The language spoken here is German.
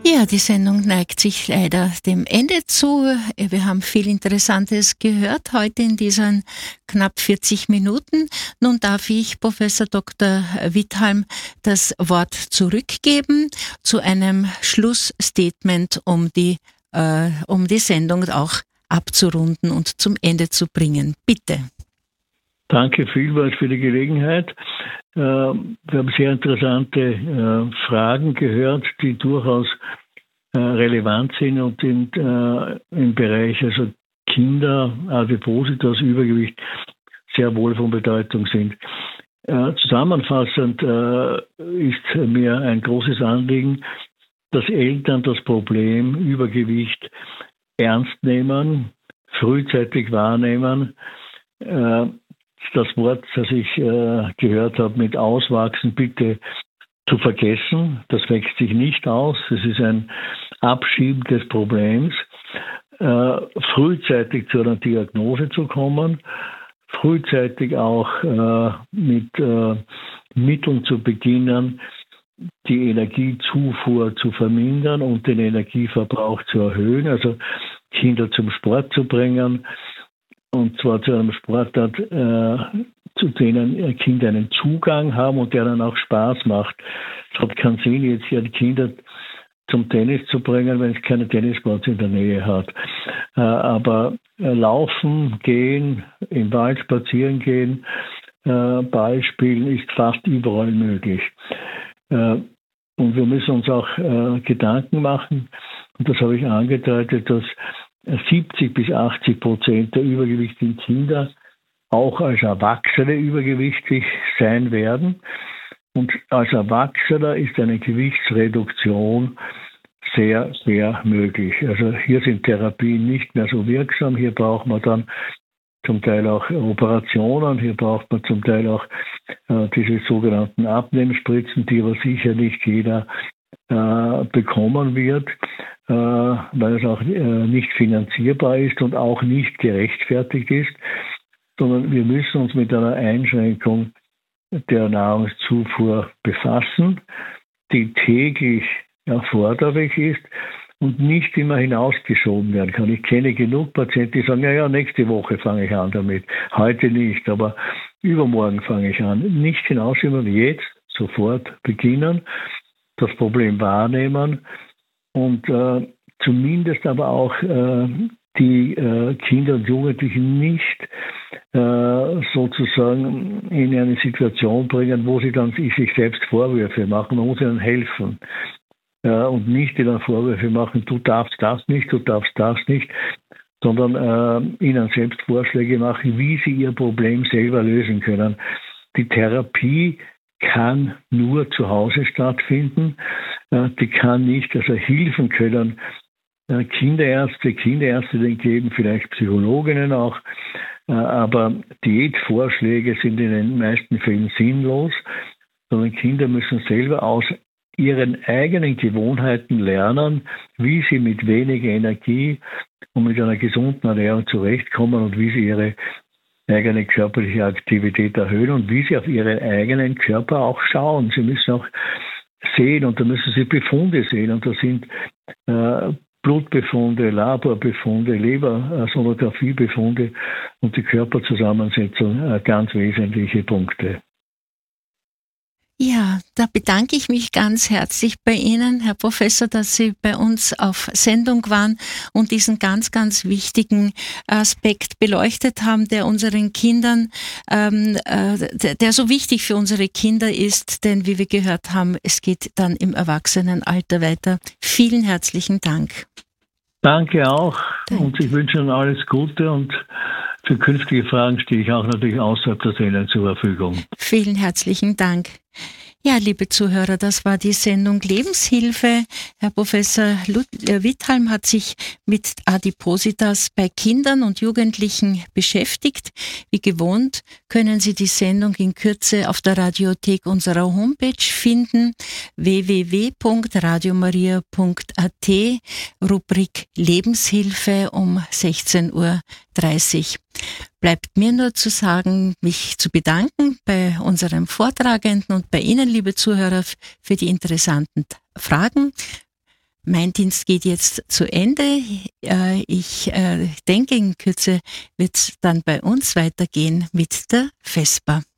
Ja, die Sendung neigt sich leider dem Ende zu. Wir haben viel Interessantes gehört heute in diesen knapp 40 Minuten. Nun darf ich Professor Dr. Withalm das Wort zurückgeben zu einem Schlussstatement, um die Sendung auch abzurunden und zum Ende zu bringen. Bitte. Danke vielmals für die Gelegenheit. Wir haben sehr interessante Fragen gehört, die durchaus relevant sind und im Bereich also Kinder, Adipositas, Übergewicht sehr wohl von Bedeutung sind. Zusammenfassend ist mir ein großes Anliegen, dass Eltern das Problem Übergewicht ernst nehmen, frühzeitig wahrnehmen. Das Wort, das ich gehört habe mit Auswachsen, bitte zu vergessen. Das wächst sich nicht aus. Es ist ein Abschieben des Problems. Frühzeitig zu einer Diagnose zu kommen, frühzeitig auch mit Mitteln zu beginnen, die Energiezufuhr zu vermindern und den Energieverbrauch zu erhöhen, also Kinder zum Sport zu bringen, und zwar zu einem Sportart, zu denen Kinder einen Zugang haben und der dann auch Spaß macht. Es hat keinen Sinn, jetzt hier die Kinder zum Tennis zu bringen, wenn es keine Tennisplatz in der Nähe hat. Aber laufen, gehen, im Wald spazieren gehen, Ball spielen ist fast überall möglich. Und wir müssen uns auch Gedanken machen, und das habe ich angedeutet, dass 70-80% der übergewichtigen Kinder auch als Erwachsene übergewichtig sein werden. Und als Erwachsener ist eine Gewichtsreduktion sehr, sehr möglich. Also hier sind Therapien nicht mehr so wirksam. Hier braucht man dann zum Teil auch Operationen. Hier braucht man zum Teil auch diese sogenannten Abnehmspritzen, die aber sicher nicht jeder bekommen wird, weil es auch nicht finanzierbar ist und auch nicht gerechtfertigt ist, sondern wir müssen uns mit einer Einschränkung der Nahrungszufuhr befassen, die täglich erforderlich ist und nicht immer hinausgeschoben werden kann. Ich kenne genug Patienten, die sagen, ja, nächste Woche fange ich an damit, heute nicht, aber übermorgen fange ich an. Nicht hinausschieben, jetzt sofort beginnen, das Problem wahrnehmen und zumindest aber auch die Kinder und Jugendlichen nicht sozusagen in eine Situation bringen, wo sie dann sich selbst Vorwürfe machen. Man muss ihnen helfen und nicht ihnen Vorwürfe machen, du darfst das nicht, sondern ihnen selbst Vorschläge machen, wie sie ihr Problem selber lösen können. Die Therapie kann nur zu Hause stattfinden. Die kann nicht, also Hilfen können Kinderärzte geben, vielleicht Psychologinnen auch, aber Diätvorschläge sind in den meisten Fällen sinnlos, sondern Kinder müssen selber aus ihren eigenen Gewohnheiten lernen, wie sie mit weniger Energie und mit einer gesunden Ernährung zurechtkommen und wie sie ihre eigene körperliche Aktivität erhöhen und wie sie auf ihren eigenen Körper auch schauen. Sie müssen auch sehen und da müssen sie Befunde sehen und das sind Blutbefunde, Laborbefunde, Lebersonographiebefunde und die Körperzusammensetzung ganz wesentliche Punkte. Ja, da bedanke ich mich ganz herzlich bei Ihnen, Herr Professor, dass Sie bei uns auf Sendung waren und diesen ganz, ganz wichtigen Aspekt beleuchtet haben, der unseren Kindern, der so wichtig für unsere Kinder ist, denn wie wir gehört haben, es geht dann im Erwachsenenalter weiter. Vielen herzlichen Dank. Danke auch und ich wünsche Ihnen alles Gute und für künftige Fragen stehe ich auch natürlich außerhalb der Sendung zur Verfügung. Vielen herzlichen Dank. Ja, liebe Zuhörer, das war die Sendung Lebenshilfe. Herr Professor Withalm hat sich mit Adipositas bei Kindern und Jugendlichen beschäftigt. Wie gewohnt können Sie die Sendung in Kürze auf der Radiothek unserer Homepage finden, www.radiomaria.at, Rubrik Lebenshilfe um 16:30 Uhr. Bleibt mir nur zu sagen, mich zu bedanken bei unserem Vortragenden und bei Ihnen, liebe Zuhörer, für die interessanten Fragen. Mein Dienst geht jetzt zu Ende. Ich denke, in Kürze wird es dann bei uns weitergehen mit der Vesper.